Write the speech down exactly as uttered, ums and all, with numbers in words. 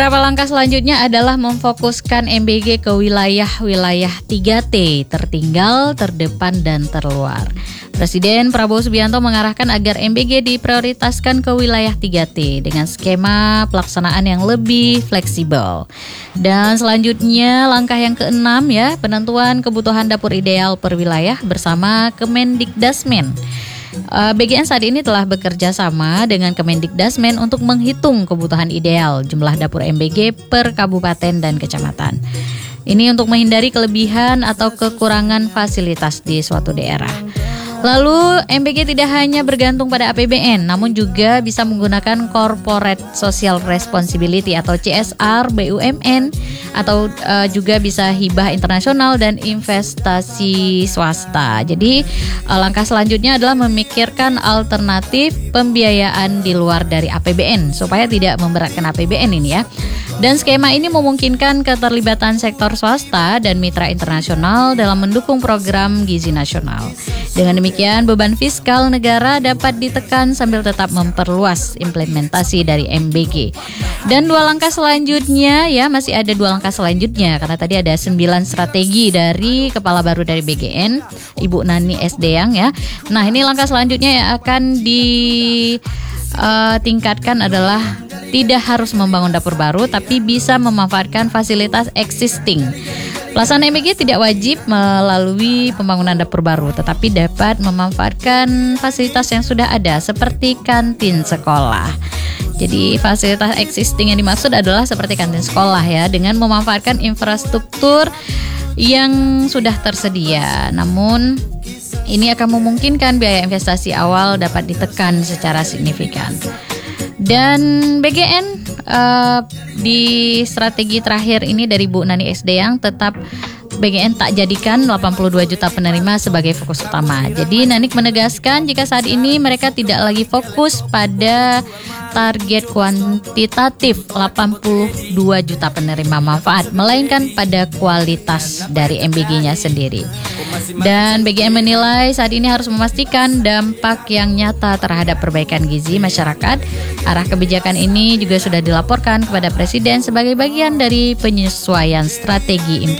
Beberapa langkah selanjutnya adalah memfokuskan M B G ke wilayah-wilayah tiga T, tertinggal, terdepan, dan terluar. Presiden Prabowo Subianto mengarahkan agar M B G diprioritaskan ke wilayah tiga T dengan skema pelaksanaan yang lebih fleksibel. Dan selanjutnya langkah yang keenam ya, penentuan kebutuhan dapur ideal per wilayah bersama Kemendikdasmen. B G N saat ini telah bekerja sama dengan Kemendikdasmen untuk menghitung kebutuhan ideal jumlah dapur M B G per kabupaten dan kecamatan. Ini untuk menghindari kelebihan atau kekurangan fasilitas di suatu daerah. Lalu M B G tidak hanya bergantung pada A P B N, namun juga bisa menggunakan Corporate Social Responsibility atau C S R, B U M N, atau uh, juga bisa hibah internasional dan investasi swasta. Jadi uh, langkah selanjutnya adalah memikirkan alternatif pembiayaan di luar dari A P B N supaya tidak memberatkan A P B N ini ya. Dan skema ini memungkinkan keterlibatan sektor swasta dan mitra internasional dalam mendukung program gizi nasional. Dengan demikian, beban fiskal negara dapat ditekan sambil tetap memperluas implementasi dari M B G. Dan dua langkah selanjutnya ya, masih ada dua langkah selanjutnya karena tadi ada sembilan strategi dari kepala baru dari B G N, Ibu Nani Esdeyang ya. Nah, ini langkah selanjutnya yang akan ditingkatkan uh, adalah tidak harus membangun dapur baru, tapi bisa memanfaatkan fasilitas existing. Pelaksanaan M B G tidak wajib melalui pembangunan dapur baru, tetapi dapat memanfaatkan fasilitas yang sudah ada seperti kantin sekolah. Jadi fasilitas existing yang dimaksud adalah seperti kantin sekolah ya, dengan memanfaatkan infrastruktur yang sudah tersedia. Namun ini akan memungkinkan biaya investasi awal dapat ditekan secara signifikan. Dan B G N uh, di strategi terakhir ini dari Bu Nani Esdeyang tetap B G N tak jadikan delapan puluh dua juta penerima sebagai fokus utama. Jadi Nanik menegaskan jika saat ini mereka tidak lagi fokus pada target kuantitatif delapan puluh dua juta penerima manfaat, melainkan pada kualitas dari M B G-nya sendiri. Dan B G N menilai saat ini harus memastikan dampak yang nyata terhadap perbaikan gizi masyarakat. Arah kebijakan ini juga sudah dilaporkan kepada Presiden sebagai bagian dari penyesuaian strategi implementasi